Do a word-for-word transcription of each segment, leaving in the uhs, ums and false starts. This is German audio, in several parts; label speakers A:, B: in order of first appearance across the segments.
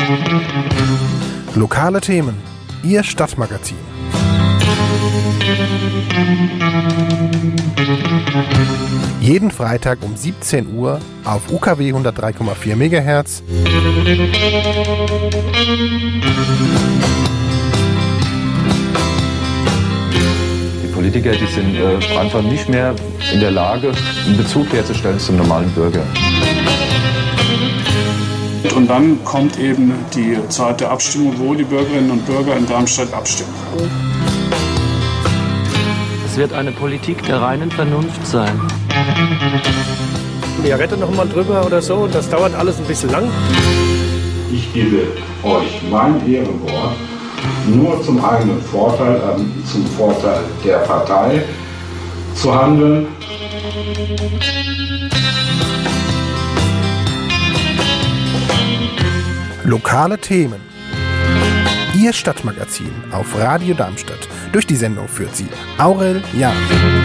A: Lokale Themen, Ihr Stadtmagazin. Jeden Freitag um siebzehn Uhr auf U K W hundertdrei Komma vier Megahertz.
B: Die Politiker, die sind äh, einfach nicht mehr in der Lage, einen Bezug herzustellen zum normalen Bürger.
C: Und dann kommt eben die Zeit der Abstimmung, wo die Bürgerinnen und Bürger in Darmstadt abstimmen.
D: Es wird eine Politik der reinen Vernunft sein.
E: Wir retten noch mal drüber oder so, das dauert alles ein bisschen lang.
F: Ich gebe euch mein Ehrenwort, nur zum eigenen Vorteil, äh, zum Vorteil der Partei zu handeln.
A: Lokale Themen. Ihr Stadtmagazin auf Radio Darmstadt. Durch die Sendung führt sie Aurel Jahn.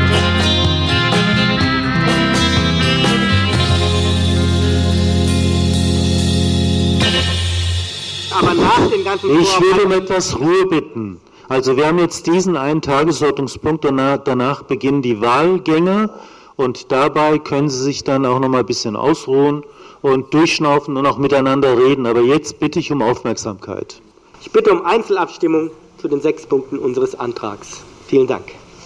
G: Aber nach den ganzen
H: Ich will um etwas Ruhe bitten. Also wir haben jetzt diesen einen Tagesordnungspunkt, danach, danach beginnen die Wahlgänge und dabei können Sie sich dann auch noch mal ein bisschen ausruhen und durchschnaufen und auch miteinander reden. Aber jetzt bitte ich um Aufmerksamkeit.
G: Ich bitte um Einzelabstimmung zu den sechs Punkten unseres Antrags. Vielen Dank.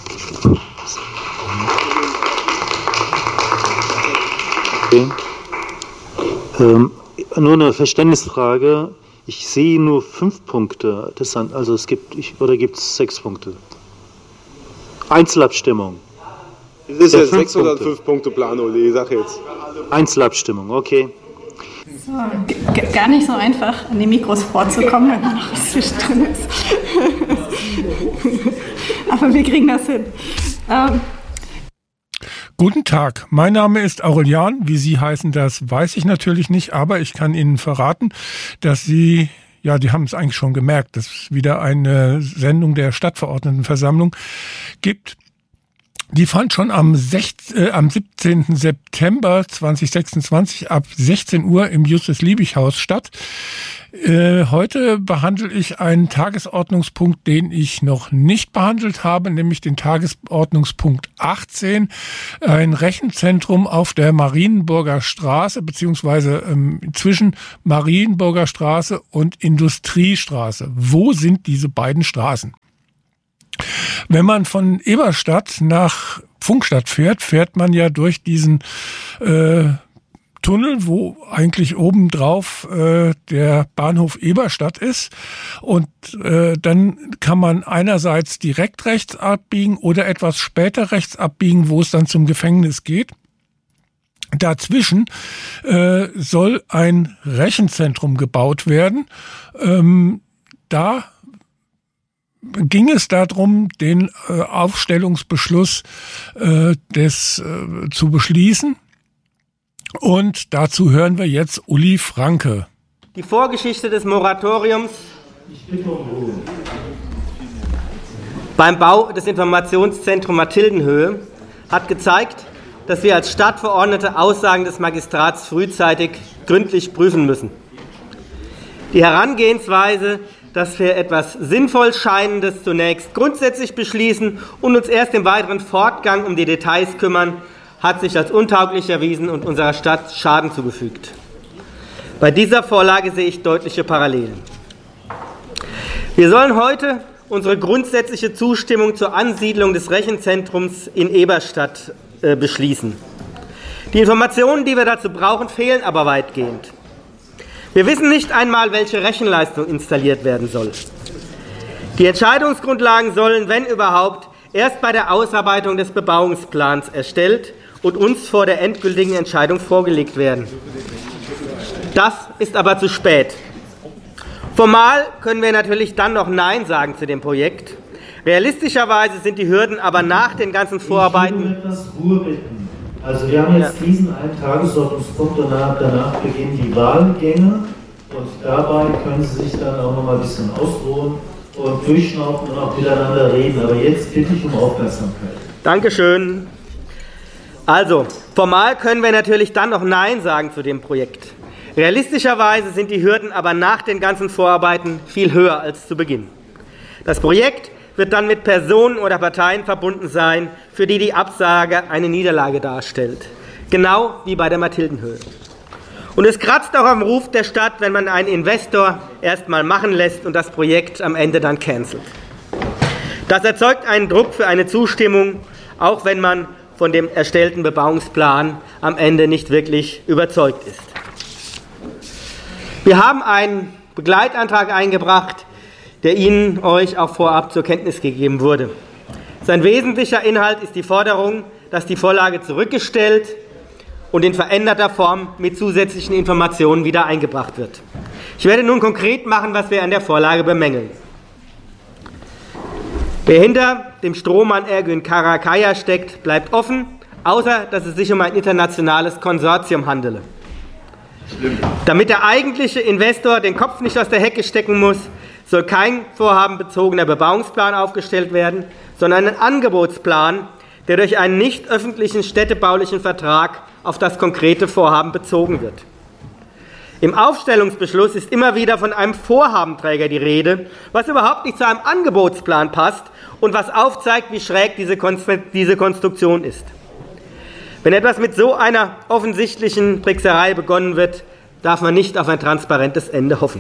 H: Okay. Ähm, nur eine Verständnisfrage. Ich sehe nur fünf Punkte. Das sind, also es gibt, ich, oder gibt es sechs Punkte? Einzelabstimmung.
I: Das ist ja sechs oder fünf Punkte Plan, Uli, ich sag jetzt.
H: Einzelabstimmung, okay.
J: So, g- gar nicht so einfach, an die Mikros vorzukommen, wenn man noch was zwischendrin ist. Aber wir kriegen das hin. Ähm.
K: Guten Tag, mein Name ist Aurelian. Wie Sie heißen, das weiß ich natürlich nicht, aber ich kann Ihnen verraten, dass Sie, ja, die haben es eigentlich schon gemerkt, dass es wieder eine Sendung der Stadtverordnetenversammlung gibt. Die fand schon am, sechzehnten, äh, am siebzehnten September zweitausendsechsundzwanzig ab sechzehn Uhr im Justus-Liebig-Haus statt. Äh, heute behandle ich einen Tagesordnungspunkt, den ich noch nicht behandelt habe, nämlich den Tagesordnungspunkt achtzehn, ein Rechenzentrum auf der Marienburger Straße, beziehungsweise ähm, zwischen Marienburger Straße und Industriestraße. Wo sind diese beiden Straßen? Wenn man von Eberstadt nach Pfungstadt fährt, fährt man ja durch diesen äh, Tunnel, wo eigentlich obendrauf äh, der Bahnhof Eberstadt ist. Und äh, dann kann man einerseits direkt rechts abbiegen oder etwas später rechts abbiegen, wo es dann zum Gefängnis geht. Dazwischen äh, soll ein Rechenzentrum gebaut werden. Ähm, da ging es darum, den äh, Aufstellungsbeschluss äh, des äh, zu beschließen. Und dazu hören wir jetzt Uli Franke.
G: Die Vorgeschichte des Moratoriums beim Bau des Informationszentrums Mathildenhöhe hat gezeigt, dass wir als Stadtverordnete Aussagen des Magistrats frühzeitig gründlich prüfen müssen. Die Herangehensweise, dass wir etwas sinnvoll Scheinendes zunächst grundsätzlich beschließen und uns erst im weiteren Fortgang um die Details kümmern, hat sich als untauglich erwiesen und unserer Stadt Schaden zugefügt. Bei dieser Vorlage sehe ich deutliche Parallelen. Wir sollen heute unsere grundsätzliche Zustimmung zur Ansiedlung des Rechenzentrums in Eberstadt äh, beschließen. Die Informationen, die wir dazu brauchen, fehlen aber weitgehend. Wir wissen nicht einmal, welche Rechenleistung installiert werden soll. Die Entscheidungsgrundlagen sollen, wenn überhaupt, erst bei der Ausarbeitung des Bebauungsplans erstellt und uns vor der endgültigen Entscheidung vorgelegt werden. Das ist aber zu spät. Formal können wir natürlich dann noch Nein sagen zu dem Projekt. Realistischerweise sind die Hürden aber nach den ganzen Vorarbeiten...
H: Ich will um etwas Ruhe bitten. Also wir haben jetzt ja. diesen einen Tagesordnungspunkt, danach, danach beginnen die Wahlgänge und dabei können Sie sich dann auch noch mal ein bisschen ausruhen und durchschnaufen und auch miteinander reden. Aber jetzt bitte ich um Aufmerksamkeit.
G: Dankeschön. Also, formal können wir natürlich dann noch Nein sagen zu dem Projekt. Realistischerweise sind die Hürden aber nach den ganzen Vorarbeiten viel höher als zu Beginn. Das Projekt wird dann mit Personen oder Parteien verbunden sein, für die die Absage eine Niederlage darstellt. Genau wie bei der Mathildenhöhe. Und es kratzt auch am Ruf der Stadt, wenn man einen Investor erst mal machen lässt und das Projekt am Ende dann cancelt. Das erzeugt einen Druck für eine Zustimmung, auch wenn man von dem erstellten Bebauungsplan am Ende nicht wirklich überzeugt ist. Wir haben einen Begleitantrag eingebracht, der Ihnen, euch auch vorab zur Kenntnis gegeben wurde. Sein wesentlicher Inhalt ist die Forderung, dass die Vorlage zurückgestellt und in veränderter Form mit zusätzlichen Informationen wieder eingebracht wird. Ich werde nun konkret machen, was wir an der Vorlage bemängeln. Wer hinter dem Strohmann Ergün Karakaya steckt, bleibt offen, außer dass es sich um ein internationales Konsortium handele. Damit der eigentliche Investor den Kopf nicht aus der Hecke stecken muss, soll kein vorhabenbezogener Bebauungsplan aufgestellt werden, sondern ein Angebotsplan, der durch einen nicht öffentlichen städtebaulichen Vertrag auf das konkrete Vorhaben bezogen wird. Im Aufstellungsbeschluss ist immer wieder von einem Vorhabenträger die Rede, was überhaupt nicht zu einem Angebotsplan passt und was aufzeigt, wie schräg diese Konstruktion ist. Wenn etwas mit so einer offensichtlichen Trickserei begonnen wird, darf man nicht auf ein transparentes Ende hoffen.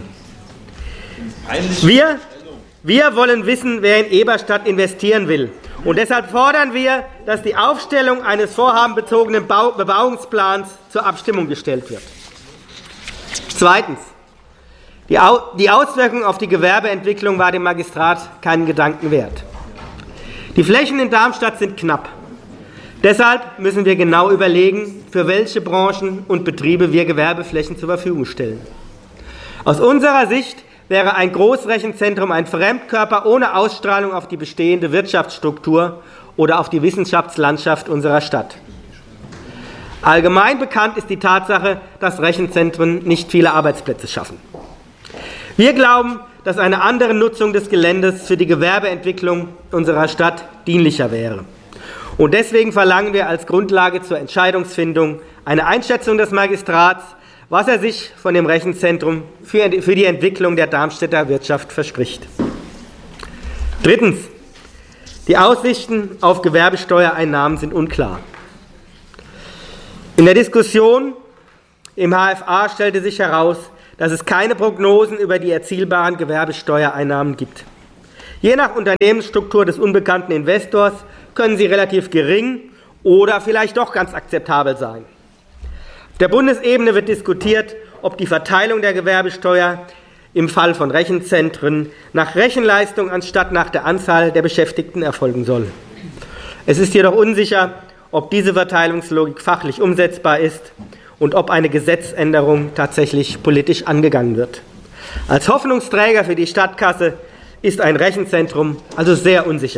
G: Wir, wir wollen wissen, wer in Eberstadt investieren will. Und deshalb fordern wir, dass die Aufstellung eines vorhabenbezogenen Bau- Bebauungsplans zur Abstimmung gestellt wird. Zweitens. Die, Au- die Auswirkung auf die Gewerbeentwicklung war dem Magistrat keinen Gedanken wert. Die Flächen in Darmstadt sind knapp. Deshalb müssen wir genau überlegen, für welche Branchen und Betriebe wir Gewerbeflächen zur Verfügung stellen. Aus unserer Sicht wäre ein Großrechenzentrum ein Fremdkörper ohne Ausstrahlung auf die bestehende Wirtschaftsstruktur oder auf die Wissenschaftslandschaft unserer Stadt. Allgemein bekannt ist die Tatsache, dass Rechenzentren nicht viele Arbeitsplätze schaffen. Wir glauben, dass eine andere Nutzung des Geländes für die Gewerbeentwicklung unserer Stadt dienlicher wäre. Und deswegen verlangen wir als Grundlage zur Entscheidungsfindung eine Einschätzung des Magistrats, was er sich von dem Rechenzentrum für die Entwicklung der Darmstädter Wirtschaft verspricht. Drittens. Die Aussichten auf Gewerbesteuereinnahmen sind unklar. In der Diskussion im H F A stellte sich heraus, dass es keine Prognosen über die erzielbaren Gewerbesteuereinnahmen gibt. Je nach Unternehmensstruktur des unbekannten Investors können sie relativ gering oder vielleicht doch ganz akzeptabel sein. Auf der Bundesebene wird diskutiert, ob die Verteilung der Gewerbesteuer im Fall von Rechenzentren nach Rechenleistung anstatt nach der Anzahl der Beschäftigten erfolgen soll. Es ist jedoch unsicher, ob diese Verteilungslogik fachlich umsetzbar ist und ob eine Gesetzänderung tatsächlich politisch angegangen wird. Als Hoffnungsträger für die Stadtkasse ist ein Rechenzentrum also sehr unsicher.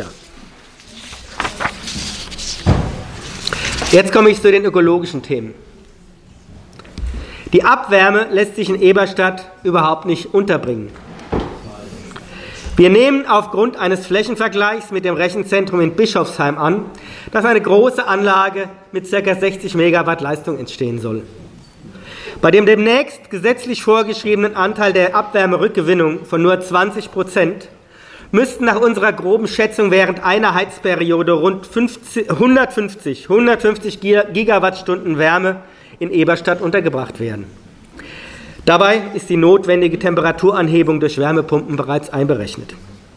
G: Jetzt komme ich zu den ökologischen Themen. Die Abwärme lässt sich in Eberstadt überhaupt nicht unterbringen. Wir nehmen aufgrund eines Flächenvergleichs mit dem Rechenzentrum in Bischofsheim an, dass eine große Anlage mit ca. sechzig Megawatt Leistung entstehen soll. Bei dem demnächst gesetzlich vorgeschriebenen Anteil der Abwärmerückgewinnung von nur zwanzig Prozent müssten nach unserer groben Schätzung während einer Heizperiode rund hundertfünfzig Gigawattstunden Wärme in Eberstadt untergebracht werden. Dabei ist die notwendige Temperaturanhebung durch Wärmepumpen bereits einberechnet.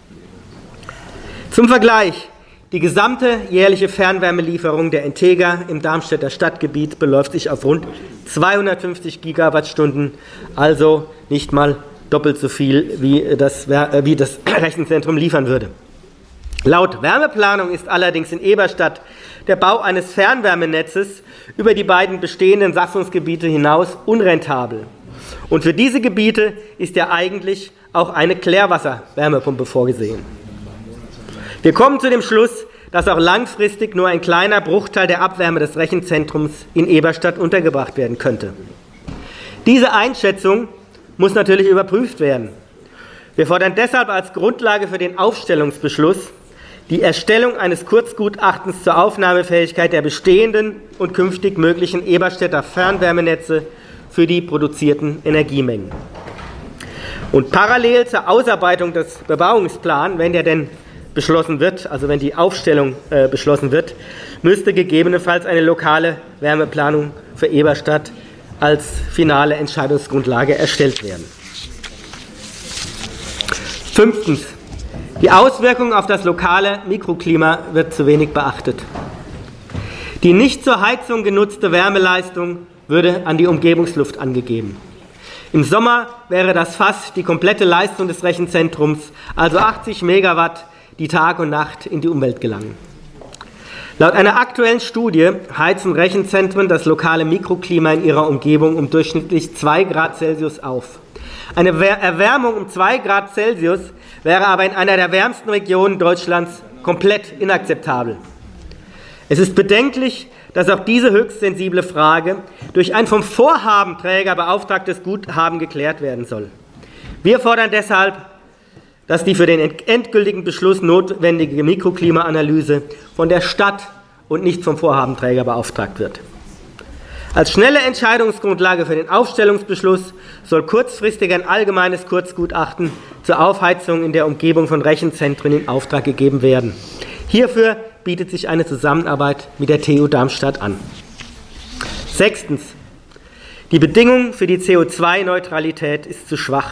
G: Zum Vergleich: Die gesamte jährliche Fernwärmelieferung der Integra im Darmstädter Stadtgebiet beläuft sich auf rund zweihundertfünfzig Gigawattstunden, also nicht mal doppelt so viel, wie das, wie das Rechenzentrum liefern würde. Laut Wärmeplanung ist allerdings in Eberstadt der Bau eines Fernwärmenetzes über die beiden bestehenden Satzungsgebiete hinaus unrentabel. Und für diese Gebiete ist ja eigentlich auch eine Klärwasserwärmepumpe vorgesehen. Wir kommen zu dem Schluss, dass auch langfristig nur ein kleiner Bruchteil der Abwärme des Rechenzentrums in Eberstadt untergebracht werden könnte. Diese Einschätzung muss natürlich überprüft werden. Wir fordern deshalb als Grundlage für den Aufstellungsbeschluss die Erstellung eines Kurzgutachtens zur Aufnahmefähigkeit der bestehenden und künftig möglichen Eberstädter Fernwärmenetze für die produzierten Energiemengen. Und parallel zur Ausarbeitung des Bebauungsplans, wenn der denn beschlossen wird, also wenn die Aufstellung äh, beschlossen wird, müsste gegebenenfalls eine lokale Wärmeplanung für Eberstadt als finale Entscheidungsgrundlage erstellt werden. Fünftens. Die Auswirkung auf das lokale Mikroklima wird zu wenig beachtet. Die nicht zur Heizung genutzte Wärmeleistung würde an die Umgebungsluft angegeben. Im Sommer wäre das fast die komplette Leistung des Rechenzentrums, also achtzig Megawatt, die Tag und Nacht in die Umwelt gelangen. Laut einer aktuellen Studie heizen Rechenzentren das lokale Mikroklima in ihrer Umgebung um durchschnittlich zwei Grad Celsius auf. Eine Erwärmung um zwei Grad Celsius wäre aber in einer der wärmsten Regionen Deutschlands komplett inakzeptabel. Es ist bedenklich, dass auch diese höchst sensible Frage durch ein vom Vorhabenträger beauftragtes Guthaben geklärt werden soll. Wir fordern deshalb, dass die für den endgültigen Beschluss notwendige Mikroklimaanalyse von der Stadt und nicht vom Vorhabenträger beauftragt wird. Als schnelle Entscheidungsgrundlage für den Aufstellungsbeschluss soll kurzfristig ein allgemeines Kurzgutachten zur Aufheizung in der Umgebung von Rechenzentren in Auftrag gegeben werden. Hierfür bietet sich eine Zusammenarbeit mit der T U Darmstadt an. Sechstens. Die Bedingung für die C O zwei Neutralität ist zu schwach.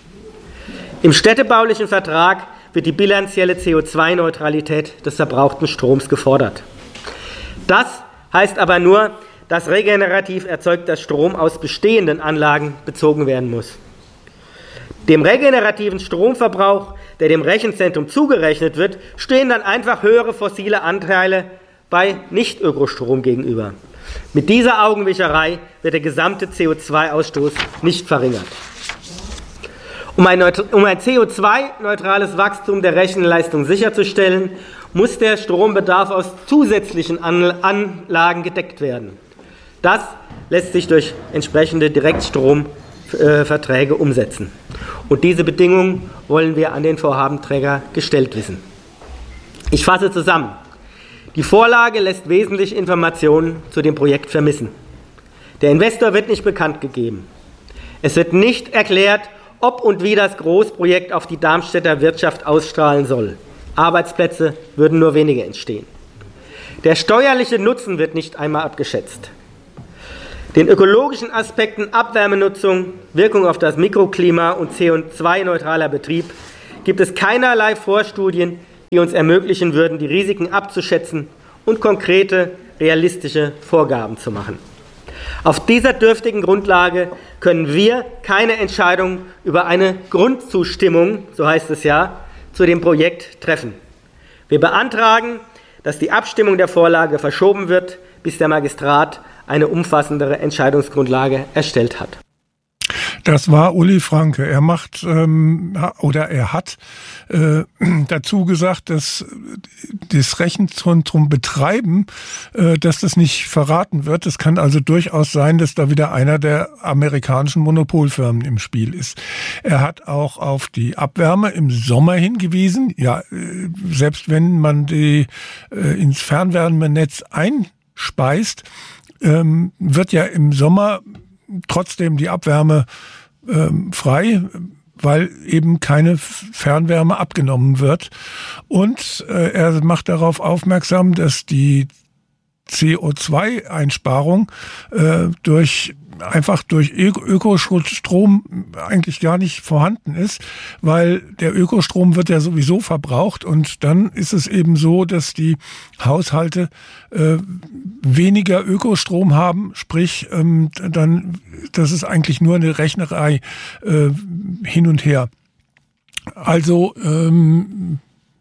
G: Im städtebaulichen Vertrag wird die bilanzielle C O zwei Neutralität des verbrauchten Stroms gefordert. Das heißt aber nur, dass regenerativ erzeugter Strom aus bestehenden Anlagen bezogen werden muss. Dem regenerativen Stromverbrauch, der dem Rechenzentrum zugerechnet wird, stehen dann einfach höhere fossile Anteile bei Nicht-Ökostrom gegenüber. Mit dieser Augenwischerei wird der gesamte C O zwei Ausstoß nicht verringert. Um ein, um ein C O zwei neutrales Wachstum der Rechenleistung sicherzustellen, muss der Strombedarf aus zusätzlichen Anlagen gedeckt werden. Das lässt sich durch entsprechende Direktstromverträge umsetzen. Und diese Bedingungen wollen wir an den Vorhabenträger gestellt wissen. Ich fasse zusammen. Die Vorlage lässt wesentlich Informationen zu dem Projekt vermissen. Der Investor wird nicht bekannt gegeben. Es wird nicht erklärt, ob und wie das Großprojekt auf die Darmstädter Wirtschaft ausstrahlen soll. Arbeitsplätze würden nur wenige entstehen. Der steuerliche Nutzen wird nicht einmal abgeschätzt. Den ökologischen Aspekten Abwärmenutzung, Wirkung auf das Mikroklima und C O zwei neutraler Betrieb gibt es keinerlei Vorstudien, die uns ermöglichen würden, die Risiken abzuschätzen und konkrete, realistische Vorgaben zu machen. Auf dieser dürftigen Grundlage können wir keine Entscheidung über eine Grundzustimmung, so heißt es ja, zu dem Projekt treffen. Wir beantragen, dass die Abstimmung der Vorlage verschoben wird, bis der Magistrat eine umfassendere Entscheidungsgrundlage erstellt hat.
K: Das war Uli Franke. Er macht ähm, oder er hat äh, dazu gesagt, dass das Rechenzentrum betreiben, äh, dass das nicht verraten wird. Es kann also durchaus sein, dass da wieder einer der amerikanischen Monopolfirmen im Spiel ist. Er hat auch auf die Abwärme im Sommer hingewiesen. Ja, äh, selbst wenn man die äh, ins Fernwärmenetz einspeist, ähm, wird ja im Sommer trotzdem die Abwärme ähm, frei, weil eben keine Fernwärme abgenommen wird. Und äh, er macht darauf aufmerksam, dass die C O zwei Einsparung äh, durch einfach durch Ökostrom eigentlich gar nicht vorhanden ist, weil der Ökostrom wird ja sowieso verbraucht und dann ist es eben so, dass die Haushalte äh, weniger Ökostrom haben, sprich ähm, dann, das ist eigentlich nur eine Rechnerei äh, hin und her. Also ähm,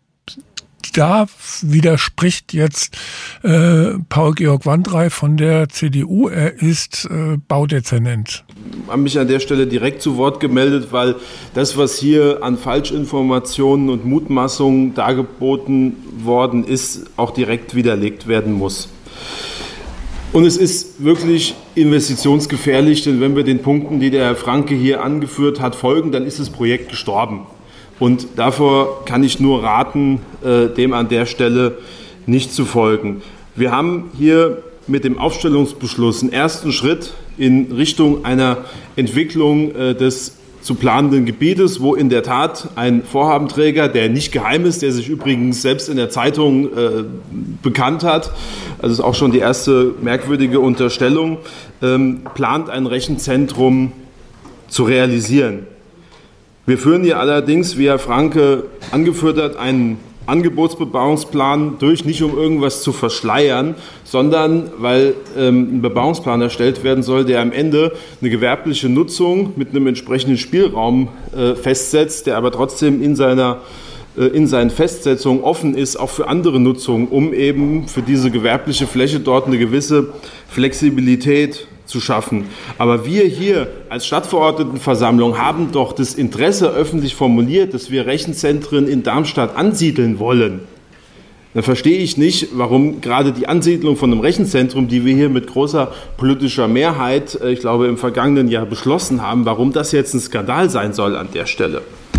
K: da widerspricht jetzt äh, Paul-Georg Wandrei von der C D U. Er ist äh, Baudezernent.
I: Ich habe mich an der Stelle direkt zu Wort gemeldet, weil das, was hier an Falschinformationen und Mutmaßungen dargeboten worden ist, auch direkt widerlegt werden muss. Und es ist wirklich investitionsgefährlich, denn wenn wir den Punkten, die der Herr Franke hier angeführt hat, folgen, dann ist das Projekt gestorben. Und davor kann ich nur raten, äh, dem an der Stelle nicht zu folgen. Wir haben hier mit dem Aufstellungsbeschluss einen ersten Schritt in Richtung einer Entwicklung äh, des zu planenden Gebietes, wo in der Tat ein Vorhabenträger, der nicht geheim ist, der sich übrigens selbst in der Zeitung äh, bekannt hat, also ist auch schon die erste merkwürdige Unterstellung, ähm, plant ein Rechenzentrum zu realisieren. Wir führen hier allerdings, wie Herr Franke angeführt hat, einen Angebotsbebauungsplan durch, nicht um irgendwas zu verschleiern, sondern weil ähm, ein Bebauungsplan erstellt werden soll, der am Ende eine gewerbliche Nutzung mit einem entsprechenden Spielraum äh, festsetzt, der aber trotzdem in seiner äh, in seinen Festsetzungen offen ist, auch für andere Nutzungen, um eben für diese gewerbliche Fläche dort eine gewisse Flexibilität zu schaffen. Aber wir hier als Stadtverordnetenversammlung haben doch das Interesse öffentlich formuliert, dass wir Rechenzentren in Darmstadt ansiedeln wollen. Dann verstehe ich nicht, warum gerade die Ansiedlung von einem Rechenzentrum, die wir hier mit großer politischer Mehrheit, ich glaube, im vergangenen Jahr beschlossen haben, warum das jetzt ein Skandal sein soll an der Stelle.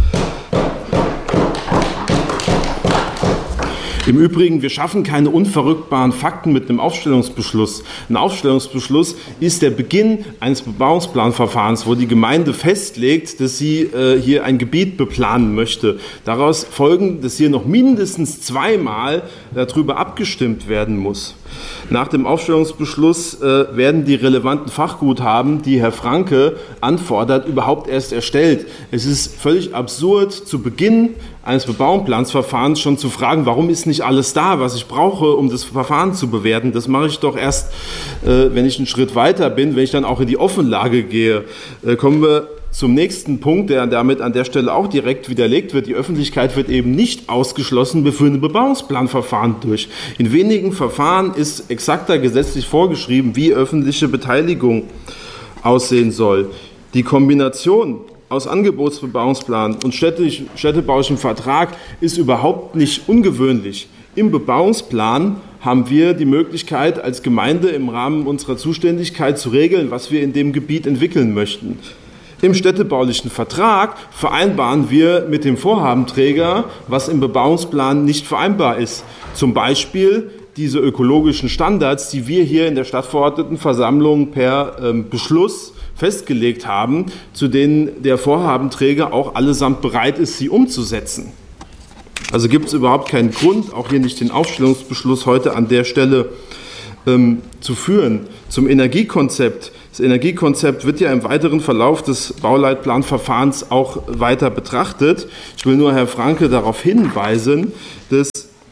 I: Im Übrigen, wir schaffen keine unverrückbaren Fakten mit einem Aufstellungsbeschluss. Ein Aufstellungsbeschluss ist der Beginn eines Bebauungsplanverfahrens, wo die Gemeinde festlegt, dass sie äh, hier ein Gebiet beplanen möchte. Daraus folgen, dass hier noch mindestens zweimal darüber abgestimmt werden muss. Nach dem Aufstellungsbeschluss äh, werden die relevanten Fachguthaben, die Herr Franke anfordert, überhaupt erst erstellt. Es ist völlig absurd, zu Beginn eines Bebauungsplansverfahrens schon zu fragen, warum ist nicht alles da, was ich brauche, um das Verfahren zu bewerten. Das mache ich doch erst, äh, wenn ich einen Schritt weiter bin, wenn ich dann auch in die Offenlage gehe. Äh, kommen wir zum nächsten Punkt, der damit an der Stelle auch direkt widerlegt wird. Die Öffentlichkeit wird eben nicht ausgeschlossen. Wir führen ein Bebauungsplanverfahren durch. In wenigen Verfahren ist exakter gesetzlich vorgeschrieben, wie öffentliche Beteiligung aussehen soll. Die Kombination aus Angebotsbebauungsplan und städtisch, städtebaulichem Vertrag ist überhaupt nicht ungewöhnlich. Im Bebauungsplan haben wir die Möglichkeit, als Gemeinde im Rahmen unserer Zuständigkeit zu regeln, was wir in dem Gebiet entwickeln möchten. Im städtebaulichen Vertrag vereinbaren wir mit dem Vorhabenträger, was im Bebauungsplan nicht vereinbar ist. Zum Beispiel diese ökologischen Standards, die wir hier in der Stadtverordnetenversammlung per ähm, Beschluss festgelegt haben, zu denen der Vorhabenträger auch allesamt bereit ist, sie umzusetzen. Also gibt es überhaupt keinen Grund, auch hier nicht den Aufstellungsbeschluss heute an der Stelle ähm, zu führen. Zum Energiekonzept. Das Energiekonzept wird ja im weiteren Verlauf des Bauleitplanverfahrens auch weiter betrachtet. Ich will nur Herr Franke darauf hinweisen, dass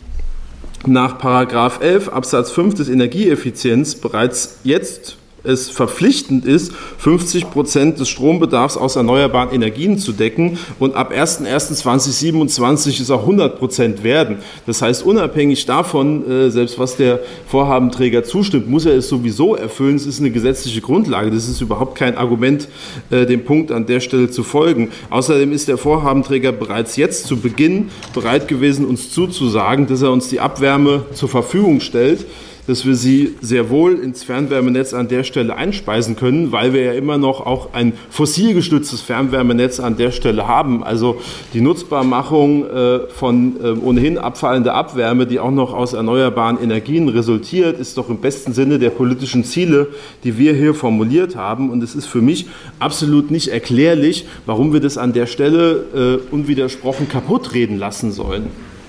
I: nach Paragraph elf Absatz fünf des Energieeffizienz bereits jetzt es verpflichtend ist, fünfzig Prozent des Strombedarfs aus erneuerbaren Energien zu decken und ab erster erster zweitausendsiebenundzwanzig es auch hundert Prozent werden. Das heißt, unabhängig davon, selbst was der Vorhabenträger zustimmt, muss er es sowieso erfüllen. Es ist eine gesetzliche Grundlage. Das ist überhaupt kein Argument, dem Punkt an der Stelle zu folgen. Außerdem ist der Vorhabenträger bereits jetzt zu Beginn bereit gewesen, uns zuzusagen, dass er uns die Abwärme zur Verfügung stellt, dass wir sie sehr wohl ins Fernwärmenetz an der Stelle einspeisen können, weil wir ja immer noch auch ein fossil gestütztes Fernwärmenetz an der Stelle haben. Also die Nutzbarmachung äh, von äh, ohnehin abfallender Abwärme, die auch noch aus erneuerbaren Energien resultiert, ist doch im besten Sinne der politischen Ziele, die wir hier formuliert haben. Und es ist für mich absolut nicht erklärlich, warum wir das an der Stelle äh, unwidersprochen kaputtreden lassen sollen.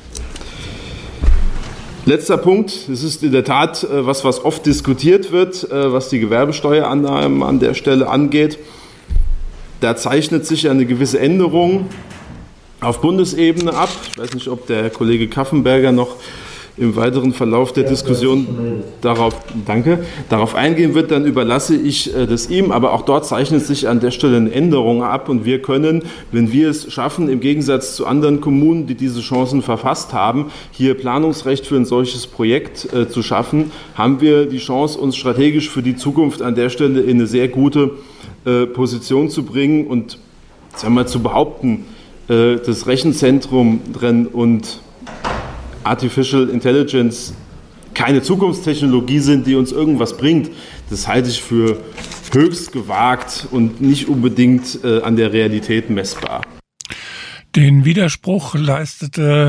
I: Letzter Punkt, das ist in der Tat was, was oft diskutiert wird, was die Gewerbesteuerannahmen an der Stelle angeht. Da zeichnet sich eine gewisse Änderung auf Bundesebene ab. Ich weiß nicht, ob der Kollege Kaffenberger noch im weiteren Verlauf der Diskussion darauf, danke, darauf eingehen wird, dann überlasse ich das ihm. Aber auch dort zeichnet sich an der Stelle eine Änderung ab und wir können, wenn wir es schaffen, im Gegensatz zu anderen Kommunen, die diese Chancen verfasst haben, hier Planungsrecht für ein solches Projekt äh, zu schaffen, haben wir die Chance, uns strategisch für die Zukunft an der Stelle in eine sehr gute äh, Position zu bringen und, sagen wir mal, zu behaupten, äh, das Rechenzentrum drin und Artificial Intelligence keine Zukunftstechnologie sind, die uns irgendwas bringt, das halte ich für höchst gewagt und nicht unbedingt äh, an der Realität messbar.
K: Den Widerspruch leistete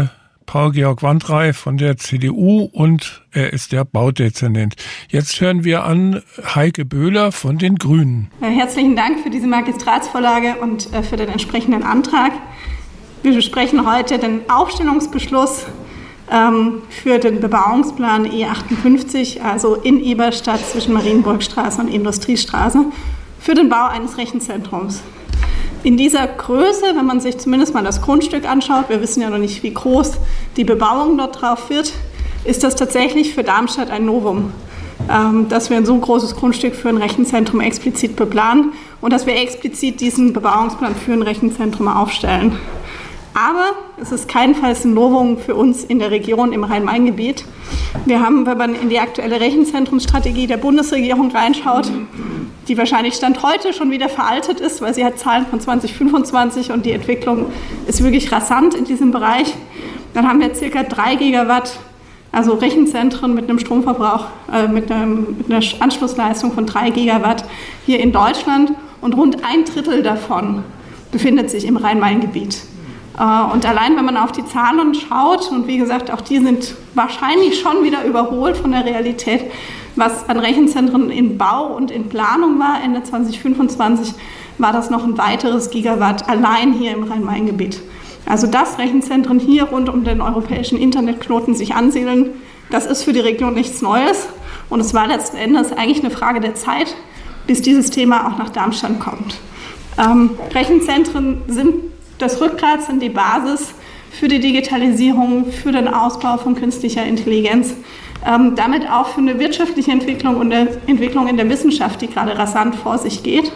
K: Paul-Georg Wandrei von der C D U und er ist der Baudezernent. Jetzt hören wir an Heike Böhler von den Grünen.
J: Herzlichen Dank für diese Magistratsvorlage und für den entsprechenden Antrag. Wir besprechen heute den Aufstellungsbeschluss ähm, für den Bebauungsplan E achtundfünfzig, also in Eberstadt zwischen Marienburgstraße und Industriestraße, für den Bau eines Rechenzentrums. In dieser Größe, wenn man sich zumindest mal das Grundstück anschaut, wir wissen ja noch nicht, wie groß die Bebauung dort drauf wird, ist das tatsächlich für Darmstadt ein Novum, ähm, dass wir ein so großes Grundstück für ein Rechenzentrum explizit beplanen und dass wir explizit diesen Bebauungsplan für ein Rechenzentrum aufstellen. Aber es ist keinenfalls ein Novum für uns in der Region im Rhein-Main-Gebiet. Wir haben, wenn man in die aktuelle Rechenzentrumsstrategie der Bundesregierung reinschaut, die wahrscheinlich Stand heute schon wieder veraltet ist, weil sie hat Zahlen von zwanzig fünfundzwanzig und die Entwicklung ist wirklich rasant in diesem Bereich. Dann haben wir ca. drei Gigawatt, also Rechenzentren mit einem Stromverbrauch, äh, mit, einem, mit einer Anschlussleistung von drei Gigawatt hier in Deutschland und rund ein Drittel davon befindet sich im Rhein-Main-Gebiet. Und allein, wenn man auf die Zahlen schaut, und wie gesagt, auch die sind wahrscheinlich schon wieder überholt von der Realität, was an Rechenzentren in Bau und in Planung war, Ende zwanzig fünfundzwanzig, war das noch ein weiteres Gigawatt allein hier im Rhein-Main-Gebiet. Also dass Rechenzentren hier rund um den europäischen Internetknoten sich ansiedeln, das ist für die Region nichts Neues. Und es war letzten Endes eigentlich eine Frage der Zeit, bis dieses Thema auch nach Darmstadt kommt. Ähm, Rechenzentren sind das Rückgrat, sind die Basis für die Digitalisierung, für den Ausbau von künstlicher Intelligenz, ähm, damit auch für eine wirtschaftliche Entwicklung und eine Entwicklung in der Wissenschaft, die gerade rasant vor sich geht.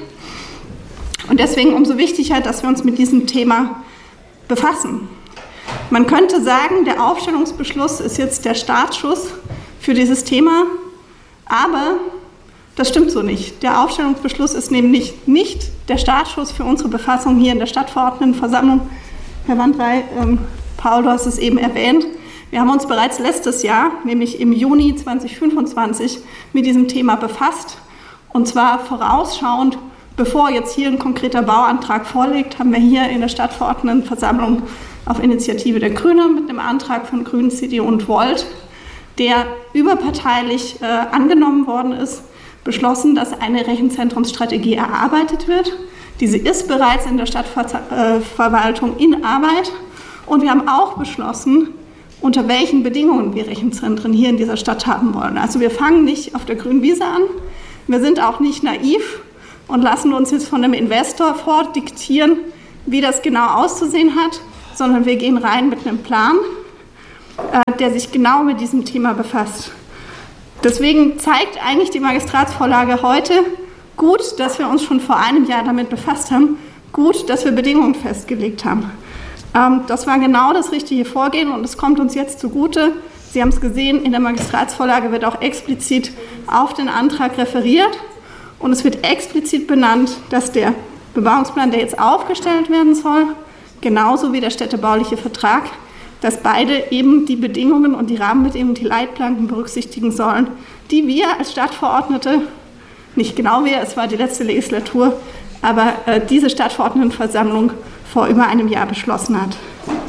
J: Und deswegen umso wichtiger, dass wir uns mit diesem Thema befassen. Man könnte sagen, der Aufstellungsbeschluss ist jetzt der Startschuss für dieses Thema, aber das stimmt so nicht. Der Aufstellungsbeschluss ist nämlich nicht der Startschuss für unsere Befassung hier in der Stadtverordnetenversammlung. Herr Wandrei, ähm, Paul, du hast es eben erwähnt. Wir haben uns bereits letztes Jahr, nämlich im Juni zwanzig fünfundzwanzig, mit diesem Thema befasst. Und zwar vorausschauend, bevor jetzt hier ein konkreter Bauantrag vorliegt, haben wir hier in der Stadtverordnetenversammlung auf Initiative der Grünen mit einem Antrag von Grünen, C D U und Volt, der überparteilich äh, angenommen worden ist, beschlossen, dass eine Rechenzentrumsstrategie erarbeitet wird. Diese ist bereits in der Stadtverwaltung in Arbeit. Und wir haben auch beschlossen, unter welchen Bedingungen wir Rechenzentren hier in dieser Stadt haben wollen. Also wir fangen nicht auf der grünen Wiese an. Wir sind auch nicht naiv und lassen uns jetzt von einem Investor vordiktieren, wie das genau auszusehen hat, sondern wir gehen rein mit einem Plan, der sich genau mit diesem Thema befasst. Deswegen zeigt eigentlich die Magistratsvorlage heute gut, dass wir uns schon vor einem Jahr damit befasst haben, gut, dass wir Bedingungen festgelegt haben. Ähm, das war genau das richtige Vorgehen und es kommt uns jetzt zugute. Sie haben es gesehen, in der Magistratsvorlage wird auch explizit auf den Antrag referiert und es wird explizit benannt, dass der Bebauungsplan, der jetzt aufgestellt werden soll, genauso wie der städtebauliche Vertrag, dass beide eben die Bedingungen und die Rahmenbedingungen, die Leitplanken berücksichtigen sollen, die wir als Stadtverordnete, nicht genau wir, es war die letzte Legislatur, aber äh, diese Stadtverordnetenversammlung vor über einem Jahr beschlossen hat.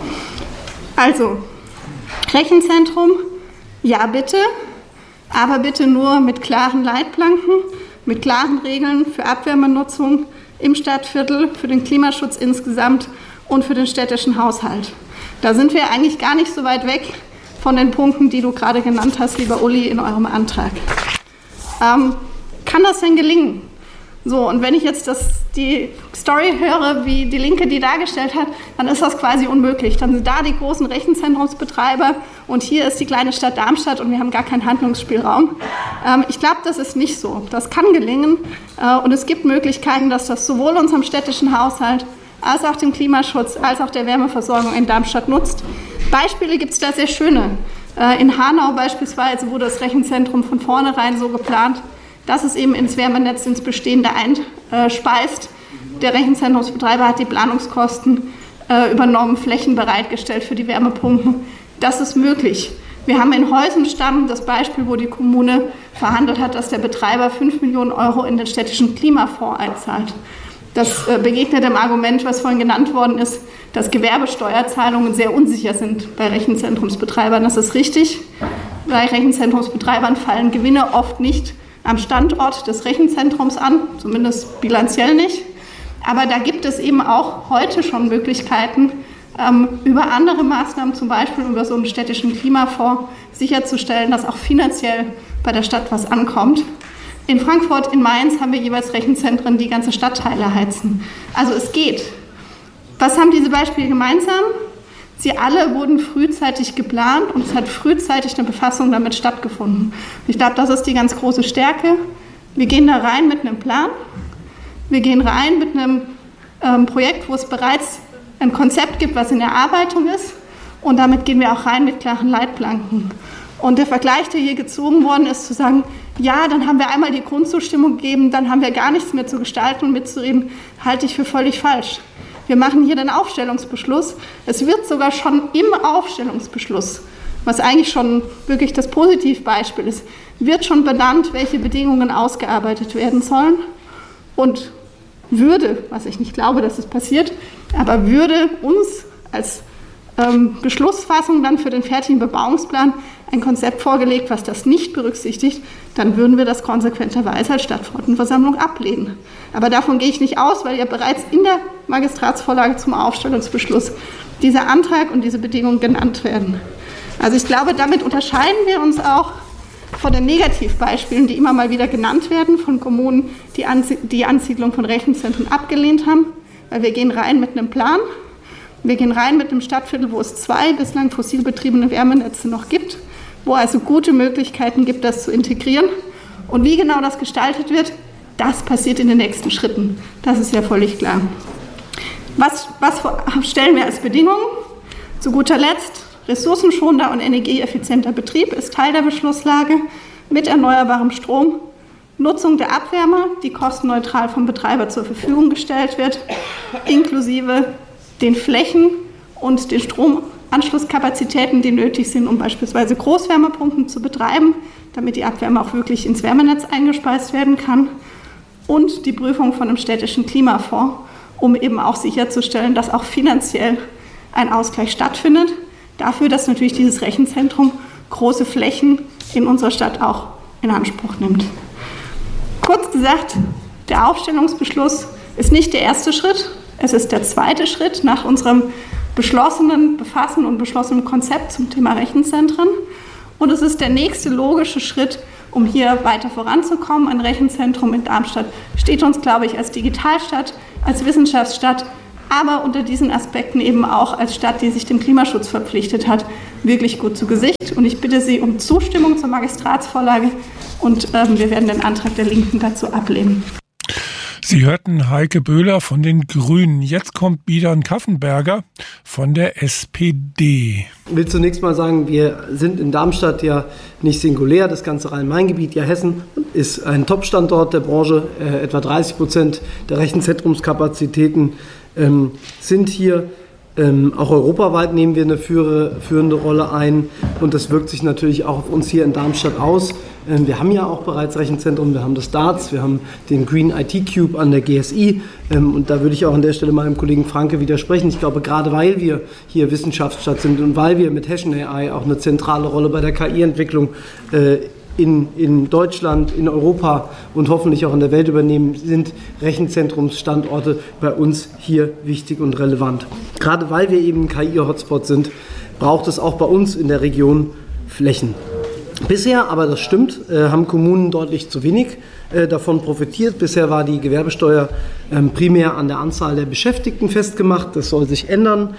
J: Also, Rechenzentrum, ja bitte, aber bitte nur mit klaren Leitplanken, mit klaren Regeln für Abwärmenutzung im Stadtviertel, für den Klimaschutz insgesamt und für den städtischen Haushalt. Da sind wir eigentlich gar nicht so weit weg von den Punkten, die du gerade genannt hast, lieber Uli, in eurem Antrag. Ähm, kann das denn gelingen? So, und wenn ich jetzt das, die Story höre, wie die Linke die dargestellt hat, dann ist das quasi unmöglich. Dann sind da die großen Rechenzentrumsbetreiber und hier ist die kleine Stadt Darmstadt und wir haben gar keinen Handlungsspielraum. Ähm, ich glaube, das ist nicht so. Das kann gelingen äh, und es gibt Möglichkeiten, dass das sowohl unserem städtischen Haushalt als auch dem Klimaschutz, als auch der Wärmeversorgung in Darmstadt nutzt. Beispiele gibt es da sehr schöne. In Hanau beispielsweise wurde das Rechenzentrum von vornherein so geplant, dass es eben ins Wärmenetz, ins Bestehende einspeist. Der Rechenzentrumsbetreiber hat die Planungskosten übernommen, Flächen bereitgestellt für die Wärmepumpen. Das ist möglich. Wir haben in Heusenstamm das Beispiel, wo die Kommune verhandelt hat, dass der Betreiber fünf Millionen Euro in den städtischen Klimafonds einzahlt. Das begegnet dem Argument, was vorhin genannt worden ist, dass Gewerbesteuerzahlungen sehr unsicher sind bei Rechenzentrumsbetreibern. Das ist richtig. Bei Rechenzentrumsbetreibern fallen Gewinne oft nicht am Standort des Rechenzentrums an, zumindest bilanziell nicht. Aber da gibt es eben auch heute schon Möglichkeiten, ähm, über andere Maßnahmen, zum Beispiel über so einen städtischen Klimafonds, sicherzustellen, dass auch finanziell bei der Stadt was ankommt. In Frankfurt, in Mainz haben wir jeweils Rechenzentren, die ganze Stadtteile heizen. Also es geht. Was haben diese Beispiele gemeinsam? Sie alle wurden frühzeitig geplant und es hat frühzeitig eine Befassung damit stattgefunden. Ich glaube, das ist die ganz große Stärke. Wir gehen da rein mit einem Plan. Wir gehen rein mit einem ähm, Projekt, wo es bereits ein Konzept gibt, was in Erarbeitung ist. Und damit gehen wir auch rein mit klaren Leitplanken. Und der Vergleich, der hier gezogen worden ist, zu sagen, ja, dann haben wir einmal die Grundzustimmung gegeben, dann haben wir gar nichts mehr zu gestalten und mitzureden, halte ich für völlig falsch. Wir machen hier den Aufstellungsbeschluss. Es wird sogar schon im Aufstellungsbeschluss, was eigentlich schon wirklich das Positivbeispiel ist, wird schon benannt, welche Bedingungen ausgearbeitet werden sollen. Und würde, was ich nicht glaube, dass es passiert, aber würde uns als ähm, Beschlussfassung dann für den fertigen Bebauungsplan ein Konzept vorgelegt, was das nicht berücksichtigt, dann würden wir das konsequenterweise als Stadtverordnetenversammlung ablehnen. Aber davon gehe ich nicht aus, weil ja bereits in der Magistratsvorlage zum Aufstellungsbeschluss dieser Antrag und diese Bedingungen genannt werden. Also ich glaube, damit unterscheiden wir uns auch von den Negativbeispielen, die immer mal wieder genannt werden, von Kommunen, die die Ansiedlung von Rechenzentren abgelehnt haben, weil wir gehen rein mit einem Plan. Wir gehen rein mit einem Stadtviertel, wo es zwei bislang fossil betriebene Wärmenetze noch gibt, wo also gute Möglichkeiten gibt, das zu integrieren. Und wie genau das gestaltet wird, das passiert in den nächsten Schritten. Das ist ja völlig klar. Was, was stellen wir als Bedingungen? Zu guter Letzt, ressourcenschonender und energieeffizienter Betrieb ist Teil der Beschlusslage mit erneuerbarem Strom. Nutzung der Abwärme, die kostenneutral vom Betreiber zur Verfügung gestellt wird, inklusive den Flächen und den Stromanschlusskapazitäten, die nötig sind, um beispielsweise Großwärmepumpen zu betreiben, damit die Abwärme auch wirklich ins Wärmenetz eingespeist werden kann. Und die Prüfung von einem städtischen Klimafonds, um eben auch sicherzustellen, dass auch finanziell ein Ausgleich stattfindet. Dafür, dass natürlich dieses Rechenzentrum große Flächen in unserer Stadt auch in Anspruch nimmt. Kurz gesagt, der Aufstellungsbeschluss ist nicht der erste Schritt, es ist der zweite Schritt nach unserem beschlossenen Befassen und beschlossenen Konzept zum Thema Rechenzentren. Und es ist der nächste logische Schritt, um hier weiter voranzukommen. Ein Rechenzentrum in Darmstadt steht uns, glaube ich, als Digitalstadt, als Wissenschaftsstadt, aber unter diesen Aspekten eben auch als Stadt, die sich dem Klimaschutz verpflichtet hat, wirklich gut zu Gesicht. Und ich bitte Sie um Zustimmung zur Magistratsvorlage und ähm, wir werden den Antrag der Linken dazu ablehnen.
K: Sie hörten Heike Böhler von den Grünen. Jetzt kommt Bidan Kaffenberger von der S P D.
L: Ich will zunächst mal sagen, wir sind in Darmstadt ja nicht singulär. Das ganze Rhein-Main-Gebiet, ja Hessen, ist ein Top-Standort der Branche. Äh, etwa dreißig Prozent der Rechenzentrumskapazitäten ähm, sind hier. Ähm, auch europaweit nehmen wir eine führe, führende Rolle ein und das wirkt sich natürlich auch auf uns hier in Darmstadt aus. Ähm, wir haben ja auch bereits Rechenzentrum, wir haben das DARTS, wir haben den Green I T Cube an der G S I ähm, und da würde ich auch an der Stelle meinem Kollegen Franke widersprechen. Ich glaube, gerade weil wir hier Wissenschaftsstadt sind und weil wir mit Hessian A I auch eine zentrale Rolle bei der K I-Entwicklung äh, In, in Deutschland, in Europa und hoffentlich auch in der Welt übernehmen, sind Rechenzentrumsstandorte bei uns hier wichtig und relevant. Gerade weil wir eben ein K I-Hotspot sind, braucht es auch bei uns in der Region Flächen. Bisher, aber das stimmt, äh, haben Kommunen deutlich zu wenig äh, davon profitiert. Bisher war die Gewerbesteuer äh, primär an der Anzahl der Beschäftigten festgemacht. Das soll sich ändern.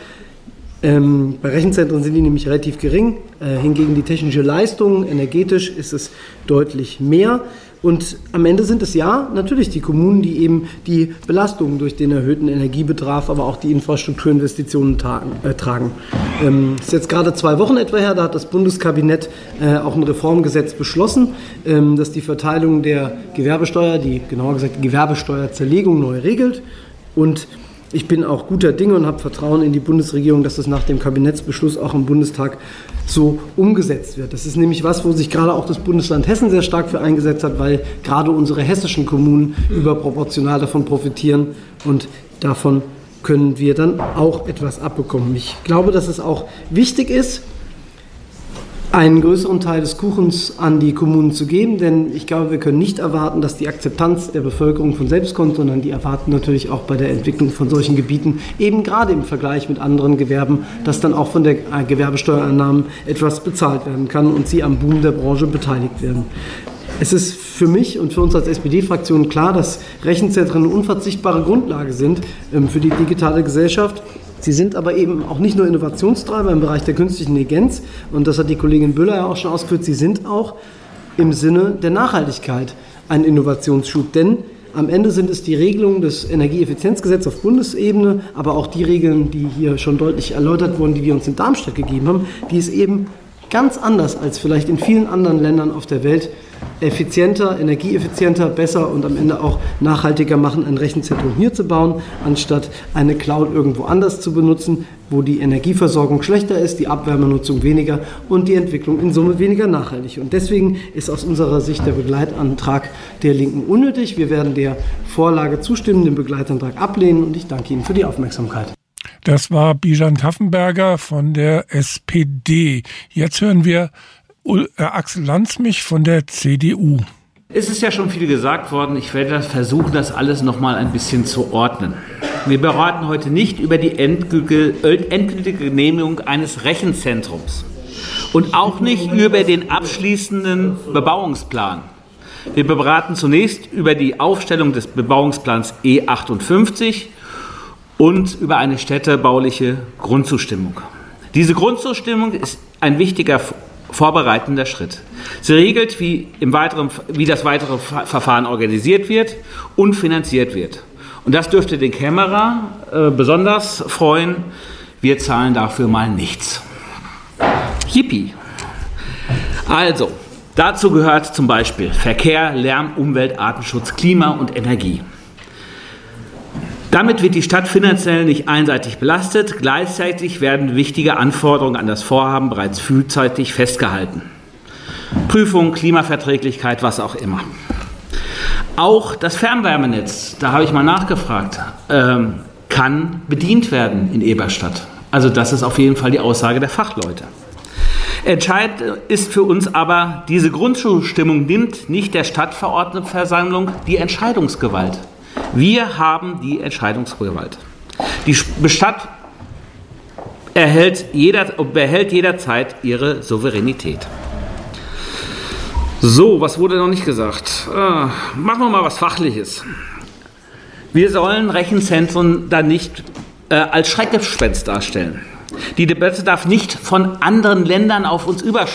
L: Ähm, bei Rechenzentren sind die nämlich relativ gering, äh, hingegen die technische Leistung, energetisch ist es deutlich mehr. Und am Ende sind es ja natürlich die Kommunen, die eben die Belastungen durch den erhöhten Energiebedarf, aber auch die Infrastrukturinvestitionen tagen, äh, tragen. Ähm, ist jetzt gerade zwei Wochen etwa her, da hat das Bundeskabinett äh, auch ein Reformgesetz beschlossen, ähm, das die Verteilung der Gewerbesteuer, die genauer gesagt die Gewerbesteuerzerlegung neu regelt. Und ich bin auch guter Dinge und habe Vertrauen in die Bundesregierung, dass das nach dem Kabinettsbeschluss auch im Bundestag so umgesetzt wird. Das ist nämlich was, wo sich gerade auch das Bundesland Hessen sehr stark für eingesetzt hat, weil gerade unsere hessischen Kommunen überproportional davon profitieren und davon können wir dann auch etwas abbekommen. Ich glaube, dass es auch wichtig ist, einen größeren Teil des Kuchens an die Kommunen zu geben, denn ich glaube, wir können nicht erwarten, dass die Akzeptanz der Bevölkerung von selbst kommt, sondern die erwarten natürlich auch bei der Entwicklung von solchen Gebieten, eben gerade im Vergleich mit anderen Gewerben, dass dann auch von der Gewerbesteuereinnahmen etwas bezahlt werden kann und sie am Boom der Branche beteiligt werden. Es ist für mich und für uns als S P D-Fraktion klar, dass Rechenzentren eine unverzichtbare Grundlage sind ähm, für die digitale Gesellschaft. Sie sind aber eben auch nicht nur Innovationstreiber im Bereich der künstlichen Intelligenz, und das hat die Kollegin Büller ja auch schon ausgeführt, sie sind auch im Sinne der Nachhaltigkeit ein Innovationsschub. Denn am Ende sind es die Regelungen des Energieeffizienzgesetzes auf Bundesebene, aber auch die Regeln, die hier schon deutlich erläutert wurden, die wir uns in Darmstadt gegeben haben, die es eben ganz anders als vielleicht in vielen anderen Ländern auf der Welt effizienter, energieeffizienter, besser und am Ende auch nachhaltiger machen, ein Rechenzentrum hier zu bauen, anstatt eine Cloud irgendwo anders zu benutzen, wo die Energieversorgung schlechter ist, die Abwärmenutzung weniger und die Entwicklung in Summe weniger nachhaltig. Und deswegen ist aus unserer Sicht der Begleitantrag der Linken unnötig. Wir werden der Vorlage zustimmen, den Begleitantrag ablehnen, und ich danke Ihnen für die Aufmerksamkeit.
K: Das war Bijan Kaffenberger von der S P D. Jetzt hören wir Axel Landsmich von der C D U.
M: Es ist ja schon viel gesagt worden. Ich werde versuchen, das alles noch mal ein bisschen zu ordnen. Wir beraten heute nicht über die endgültige, endgültige Genehmigung eines Rechenzentrums und auch nicht über den abschließenden Bebauungsplan. Wir beraten zunächst über die Aufstellung des Bebauungsplans E achtundfünfzig und über eine städtebauliche Grundzustimmung. Diese Grundzustimmung ist ein wichtiger vorbereitender Schritt. Sie regelt, wie, im weiteren, wie das weitere Verfahren organisiert wird und finanziert wird. Und das dürfte den Kämmerer äh, besonders freuen. Wir zahlen dafür mal nichts. Yippie! Also, dazu gehört zum Beispiel Verkehr, Lärm, Umwelt, Artenschutz, Klima und Energie. Damit wird die Stadt finanziell nicht einseitig belastet. Gleichzeitig werden wichtige Anforderungen an das Vorhaben bereits frühzeitig festgehalten. Prüfung, Klimaverträglichkeit, was auch immer. Auch das Fernwärmenetz, da habe ich mal nachgefragt, ähm, kann bedient werden in Eberstadt. Also das ist auf jeden Fall die Aussage der Fachleute. Entscheidend ist für uns aber, diese Grundzustimmung nimmt nicht der Stadtverordnetenversammlung die Entscheidungsgewalt. Wir haben die Entscheidungsgewalt. Die Stadt erhält jeder, behält jederzeit ihre Souveränität. So, was wurde noch nicht gesagt? Äh, machen wir mal was Fachliches. Wir sollen Rechenzentren dann nicht äh, als Schreckgespenst darstellen. Die Debatte darf nicht von anderen Ländern auf uns überschlagen.